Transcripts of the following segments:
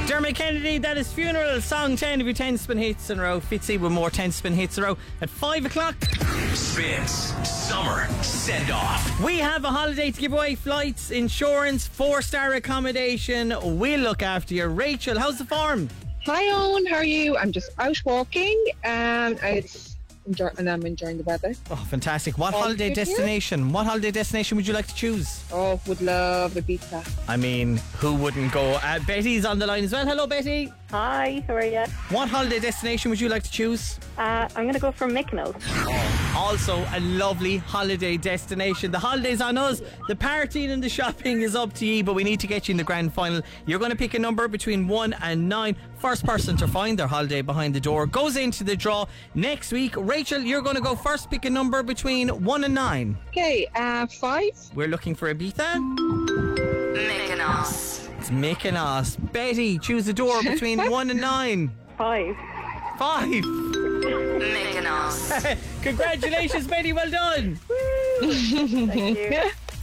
Dermot Kennedy, that is Funeral, song 10 of your 10 spin hits in a row. Fitzy with more 10 spin hits in a row at 5 o'clock. Spins Summer Send Off. We have a holiday to give away: flights, insurance, 4-star accommodation. We'll look after you. Rachel, how's the form? Hi Owen, how are you? I'm just out walking and I'm enjoying the weather. Oh, fantastic. What holiday destination? What holiday destination would you like to choose? Oh, would love Ibiza. I mean, who wouldn't go? Betty's on the line as well. Hello, Betty. Hi, how are you? What holiday destination would you like to choose? I'm going to go for Mykonos. Also a lovely holiday destination. The holiday's on us. The partying and the shopping is up to you, but we need to get you in the grand final. You're going to pick a number between 1 and 9. First person to find their holiday behind the door goes into the draw next week. Rachel, you're going to go first. Pick a number between 1 and 9. Okay, 5. We're looking for Ibiza. Mykonos. It's Mykonos. Betty, choose a door between 1 and 9. 5. 5. Mykonos. Congratulations, Betty. Well done. Thank you.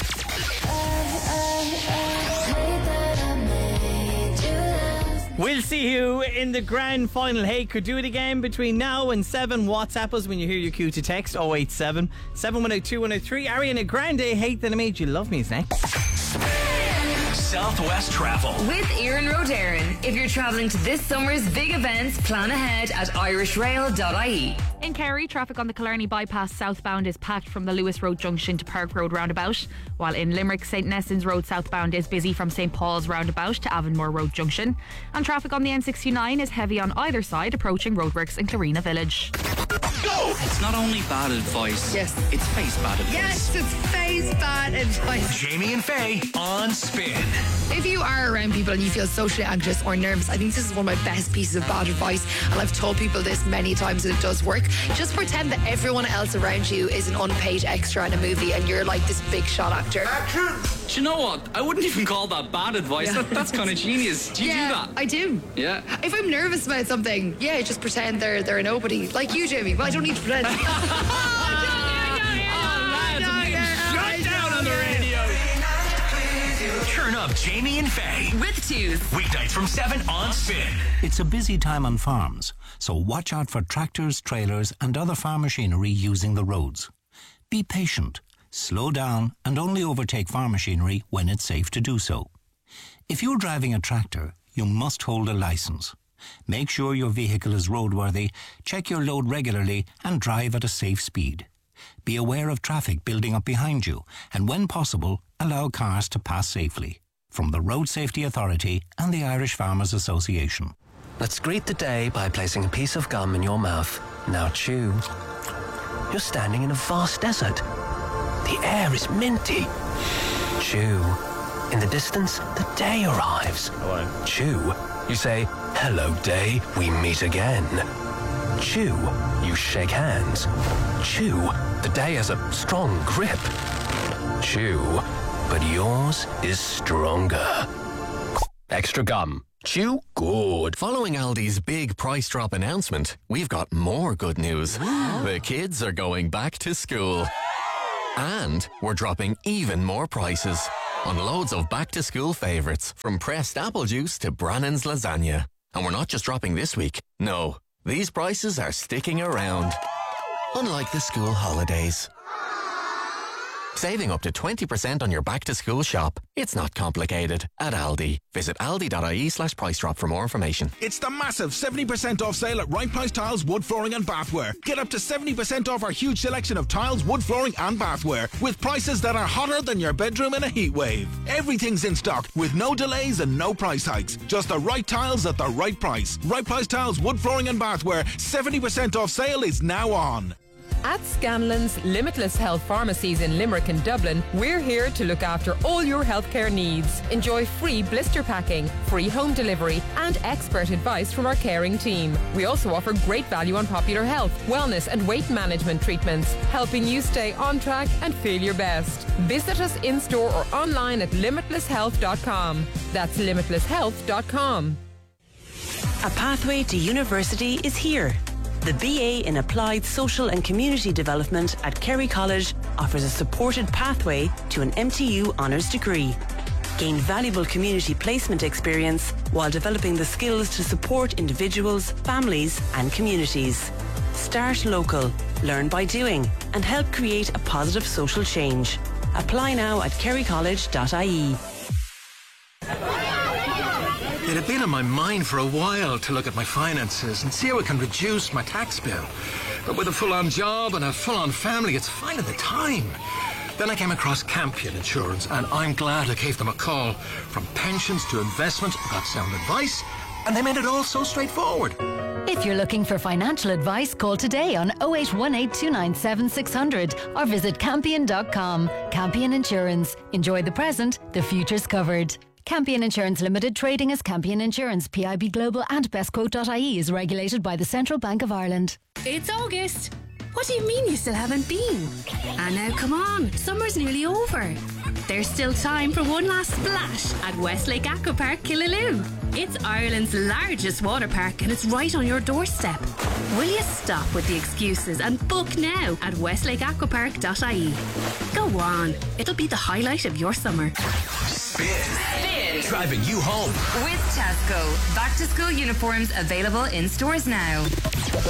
We'll see you in the grand final. Hey, could do it again between now and 7. WhatsApp us when you hear your cue to text 087 710 2103. Ariana Grande, Hate That I Made You Love Me is next. Southwest Travel with Ian Rodarin. If you're travelling to this summer's big events, plan ahead at irishrail.ie. In Kerry, traffic on the Killarney bypass southbound is packed from the Lewis Road junction to Park Road roundabout, while in Limerick, St Nestons Road southbound is busy from St Paul's roundabout to Avonmore Road junction, and traffic on the N69 is heavy on either side approaching roadworks in Clarina Village. Go! It's not only bad advice. Yes. It's face bad advice. Yes, it's face bad advice. Jamie and Faye on Spin. If you are around people and you feel socially anxious or nervous, I think this is one of my best pieces of bad advice, and I've told people this many times and it does work. Just pretend that everyone else around you is an unpaid extra in a movie and you're like this big shot actor. Do you know what? I wouldn't even call that bad advice. Yeah. That's kind of genius. Do you do that? I do. Yeah. If I'm nervous about something, just pretend they're a nobody. Like you, Jamie, but I don't need to pretend. Shut down on the radio. Turn up Jamie and Faye With twos. weeknights from 7 on Spin. It's a busy time on farms, so watch out for tractors, trailers and other farm machinery using the roads. Be patient, slow down and only overtake farm machinery when it's safe to do so. If you're driving a tractor, you must hold a licence. Make sure your vehicle is roadworthy, check your load regularly and drive at a safe speed. Be aware of traffic building up behind you and when possible, allow cars to pass safely. From the Road Safety Authority and the Irish Farmers Association. Let's greet the day by placing a piece of gum in your mouth. Now chew. You're standing in a vast desert. The air is minty. Chew. In the distance, the day arrives. Hello. Chew. You say, hello day, we meet again. Chew. You shake hands. Chew. The day has a strong grip. Chew. But yours is stronger. Extra gum. Chew good. Following Aldi's big price drop announcement, we've got more good news. The kids are going back to school. And we're dropping even more prices on loads of back-to-school favourites, from pressed apple juice to Brannan's lasagna. And we're not just dropping this week. No, these prices are sticking around. Unlike the school holidays. Saving up to 20% on your back-to-school shop. It's not complicated. At Aldi. Visit aldi.ie/price drop for more information. It's the massive 70% off sale at Right Price Tiles, Wood Flooring and Bathware. Get up to 70% off our huge selection of tiles, wood flooring and bathware, with prices that are hotter than your bedroom in a heat wave. Everything's in stock with no delays and no price hikes. Just the right tiles at the right price. Right Price Tiles, Wood Flooring and Bathware. 70% off sale is now on. At Scanlon's Limitless Health Pharmacies in Limerick and Dublin, we're here to look after all your healthcare needs. Enjoy free blister packing, free home delivery and expert advice from our caring team. We also offer great value on popular health, wellness and weight management treatments, helping you stay on track and feel your best. Visit us in-store or online at limitlesshealth.com. That's limitlesshealth.com. A pathway to university is here. The BA in Applied Social and Community Development at Kerry College offers a supported pathway to an MTU honours degree. Gain valuable community placement experience while developing the skills to support individuals, families and communities. Start local, learn by doing and help create a positive social change. Apply now at kerrycollege.ie. It had been on my mind for a while to look at my finances and see how I can reduce my tax bill. But with a full-on job and a full-on family, it's finding the time. Then I came across Campion Insurance, and I'm glad I gave them a call. From pensions to investment, I got sound advice, and they made it all so straightforward. If you're looking for financial advice, call today on 0818 297 600 or visit campion.com. Campion Insurance. Enjoy the present, the future's covered. Campion Insurance Limited, trading as Campion Insurance, PIB Global and bestquote.ie is regulated by the Central Bank of Ireland. It's August. What do you mean you still haven't been? And now come on, summer's nearly over. There's still time for one last splash at Westlake Aquapark, Killaloe. It's Ireland's largest water park and it's right on your doorstep. Will you stop with the excuses and book now at westlakeaquapark.ie? Go on, it'll be the highlight of your summer. Spin. Driving you home. With Tesco. Back to school uniforms available in stores now.